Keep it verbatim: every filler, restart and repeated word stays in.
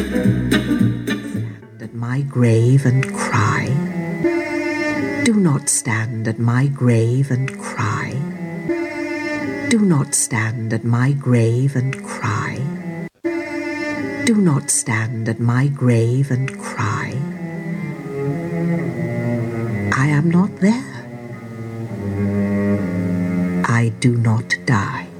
Stand at my grave and cry. Do not stand at my grave and cry. Do not stand at my grave and cry. Do not stand at my grave and cry. I am not there. I do not die.